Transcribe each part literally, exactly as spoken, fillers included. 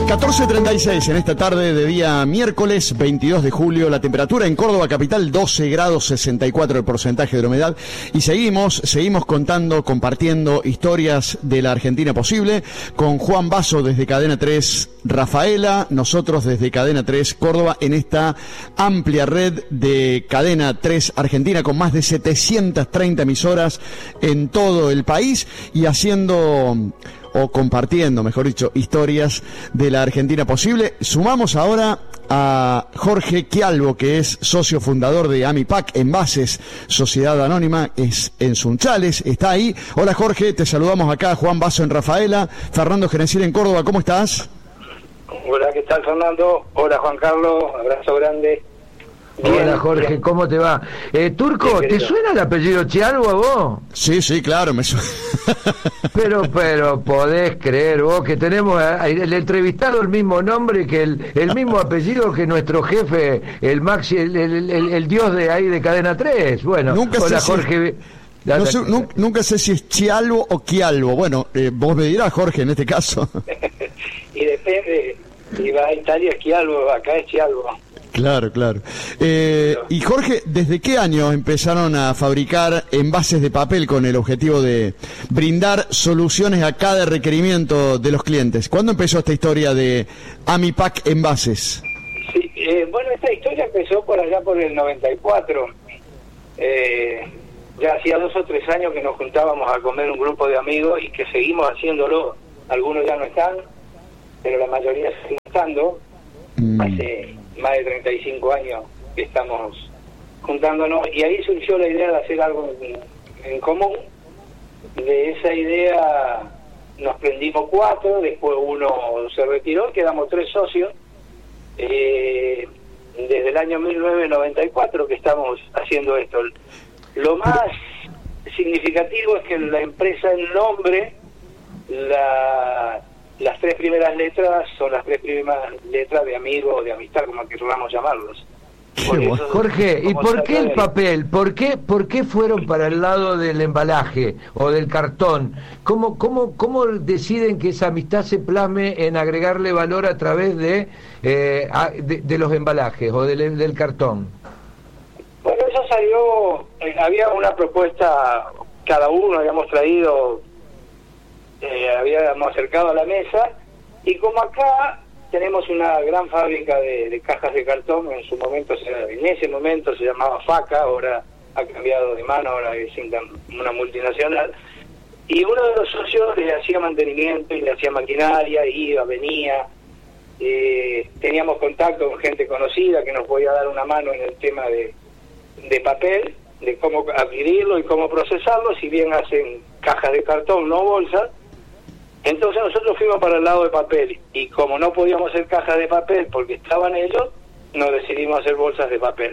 catorce treinta y seis en esta tarde de día miércoles veintidós de julio, la temperatura en Córdoba capital doce grados sesenta y cuatro el porcentaje de la humedad, y seguimos, seguimos contando, compartiendo historias de la Argentina posible con Juan Basso desde Cadena tres Rafaela, nosotros desde Cadena tres Córdoba, en esta amplia red de Cadena tres Argentina con más de setecientas treinta emisoras en todo el país y haciendo o compartiendo, mejor dicho, historias de la Argentina posible. Sumamos ahora a Jorge Quialbo, que es socio fundador de Amipac Envases, Sociedad Anónima, es en Sunchales, está ahí. Hola Jorge, te saludamos acá, Juan Basso en Rafaela, Fernando Gerencir en Córdoba, ¿cómo estás? Hola, ¿qué tal Fernando? Hola Juan Carlos, abrazo grande. Bien, hola Jorge, bien. ¿Cómo te va? Eh, Turco, bien, ¿te suena el apellido Quialbo a vos? Sí, sí, claro, me suena. Pero, pero, podés creer vos que tenemos el entrevistado el mismo nombre, que el, el mismo apellido que nuestro jefe, el Maxi, el, el, el, el dios de ahí de Cadena tres. Bueno, nunca hola sé Jorge. Si... No sé, nunca, nunca sé si es Quialbo o Quialbo. Bueno, eh, vos me dirás, Jorge, en este caso. Y depende, si va a Italia es Quialbo, acá es Quialbo. Claro, claro. Eh, y Jorge, ¿desde qué año empezaron a fabricar envases de papel con el objetivo de brindar soluciones a cada requerimiento de los clientes? ¿Cuándo empezó esta historia de Amipac Envases? Sí, eh, bueno, esta historia empezó por allá por el noventa y cuatro. Eh, ya hacía dos o tres años que nos juntábamos a comer un grupo de amigos y que seguimos haciéndolo. Algunos ya no están, pero la mayoría siguen estando. Mm. Hace más de treinta y cinco años que estamos juntándonos, y ahí surgió la idea de hacer algo en, en común. De esa idea nos prendimos cuatro, después uno se retiró, quedamos tres socios. Eh, desde el año mil novecientos noventa y cuatro que estamos haciendo esto. Lo más significativo es que la empresa, el nombre, la... las tres primeras letras son las tres primeras letras de amigo o de amistad, como queramos llamarlos. Bueno. Jorge, ¿y por qué el papel? ¿Por qué, por qué fueron para el lado del embalaje o del cartón? ¿Cómo, cómo, cómo deciden que esa amistad se plasme en agregarle valor a través de, eh, de, de los embalajes o del, del cartón? Bueno, eso salió, eh, había una propuesta, cada uno habíamos traído... Eh, habíamos acercado a la mesa, y como acá tenemos una gran fábrica de, de cajas de cartón, en su momento, en ese momento se llamaba FACA, ahora ha cambiado de mano, ahora es una multinacional, y uno de los socios le hacía mantenimiento y le hacía maquinaria, iba, venía, eh, teníamos contacto con gente conocida que nos podía dar una mano en el tema de, de papel, de cómo adquirirlo y cómo procesarlo, si bien hacen cajas de cartón, no bolsas. Entonces nosotros fuimos para el lado de papel, y como no podíamos hacer cajas de papel porque estaban ellos, nos decidimos hacer bolsas de papel.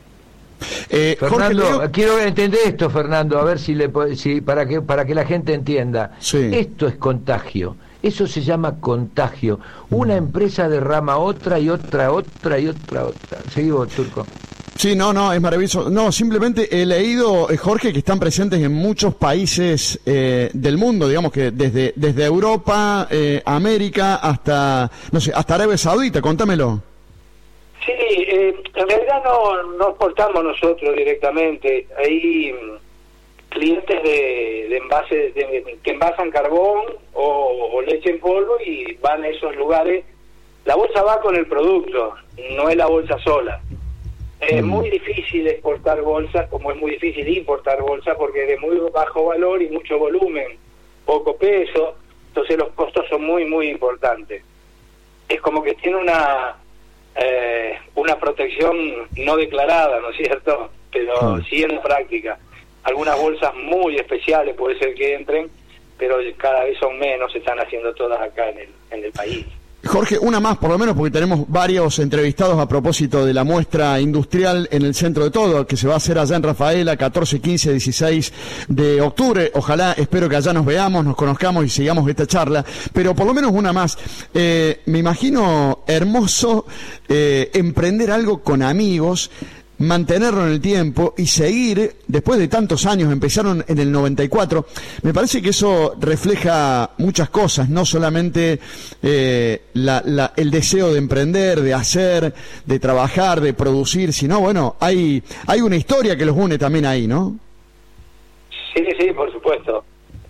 Eh, Fernando, Jorge, quiero entender esto, Fernando, a ver si le si para que para que la gente entienda. Sí. Esto es contagio. Eso se llama contagio. Una empresa derrama otra y otra, otra y otra, otra. Seguimos, Turco. Sí, no, no, es maravilloso. No, simplemente he leído, eh, Jorge, que están presentes en muchos países eh, del mundo, digamos que desde desde Europa, eh, América, hasta, no sé, hasta Arabia Saudita, contámelo. Sí, eh, en realidad no, no exportamos nosotros directamente. Hay clientes de, de envases de, que envasan carbón o, o leche en polvo y van a esos lugares. La bolsa va con el producto, no es la bolsa sola. Es muy difícil exportar bolsas, como es muy difícil importar bolsas, porque es de muy bajo valor y mucho volumen, poco peso, entonces los costos son muy, muy importantes. Es como que tiene una eh, una protección no declarada, ¿no es cierto? Pero sí en la práctica. Algunas bolsas muy especiales puede ser que entren, pero cada vez son menos, se están haciendo todas acá en el, en el país. Jorge, una más por lo menos, porque tenemos varios entrevistados a propósito de la muestra industrial en el centro de todo, que se va a hacer allá en Rafaela, catorce, quince, dieciséis de octubre. Ojalá, espero que allá nos veamos, nos conozcamos y sigamos esta charla, pero por lo menos una más. Eh, me imagino hermoso eh, emprender algo con amigos, mantenerlo en el tiempo y seguir, después de tantos años, empezaron en el noventa y cuatro, me parece que eso refleja muchas cosas, no solamente eh, la, la, el deseo de emprender, de hacer, de trabajar, de producir, sino, bueno, hay, hay una historia que los une también ahí, ¿no? Sí, sí, por supuesto.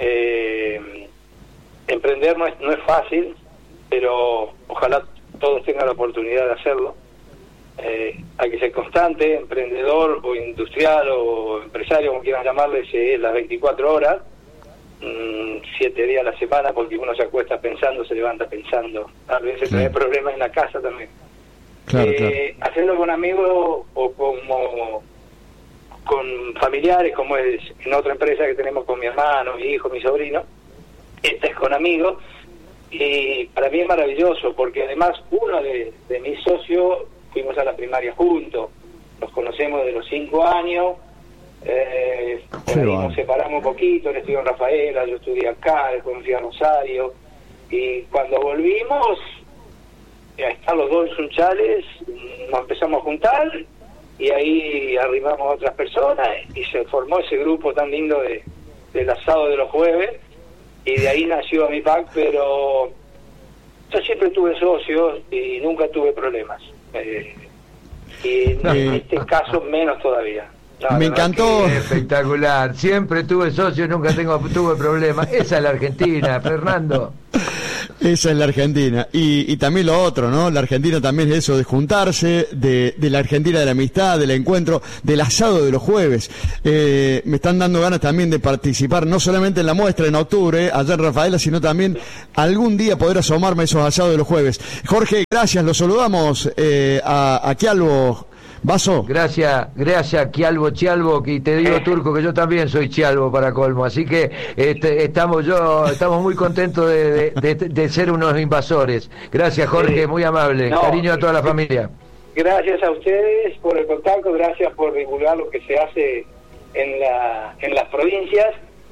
Eh, emprender no es, no es fácil, pero ojalá todos tengan la oportunidad de hacerlo. Eh, hay que ser constante, emprendedor o industrial o empresario, como quieran llamarle, es las veinticuatro horas, mmm, siete días a la semana, porque uno se acuesta pensando, se levanta pensando, a veces trae problemas en la casa también. Claro, eh, claro. Hacerlo con amigos o como con familiares, como es en otra empresa que tenemos con mi hermano, mi hijo, mi sobrino, esta es con amigos, y para mí es maravilloso, porque además uno de, de mis socios fuimos a la primaria juntos, nos conocemos desde los cinco años, eh, por ahí nos separamos un poquito, él estudió en Rafaela, yo estudié acá, después me fui a Rosario, y cuando volvimos a estar los dos en Sunchales, nos empezamos a juntar, y ahí arrimamos a otras personas, y se formó ese grupo tan lindo de, del asado de los jueves, y de ahí nació Amipac, pero yo siempre tuve socios y nunca tuve problemas. Eh, y en eh, este caso menos todavía. No, me encantó. Que... Espectacular. Siempre tuve socios, nunca tengo tuve problemas. Esa es la Argentina, Fernando. Esa es la Argentina. Y, y también lo otro, ¿no? La Argentina también es eso de juntarse, de, de la Argentina de la amistad, del encuentro, del asado de los jueves. Eh, me están dando ganas también de participar, no solamente en la muestra en octubre, allá en Rafaela, sino también algún día poder asomarme a esos asados de los jueves. Jorge, gracias, los saludamos eh, a, a Quialvo. Vaso. Gracias, gracias Quialvo Chialvo, y te digo, Turco, que yo también soy Chialvo para colmo, así que este, estamos yo estamos muy contentos de, de, de, de ser unos invasores. Gracias, Jorge, sí. Muy amable. No, Cariño a toda la familia. Gracias a ustedes por el contacto, gracias por divulgar lo que se hace en la en las provincias,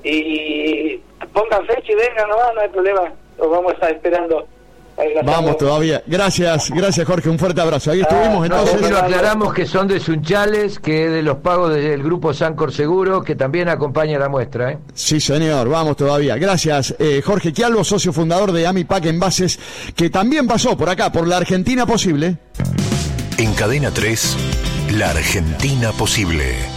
y pongan fecha y vengan nomás, no hay problema, los vamos a estar esperando. Vamos todavía. Gracias, gracias Jorge, un fuerte abrazo. Ahí estuvimos ah, entonces. No, lo aclaramos que son de Sunchales, que es de los pagos del grupo Sancor Seguro, que también acompaña la muestra, ¿eh? Sí, señor, vamos todavía. Gracias, eh, Jorge Quialvo, socio fundador de Amipac Envases, que también pasó por acá, por la Argentina Posible. En Cadena tres, la Argentina Posible.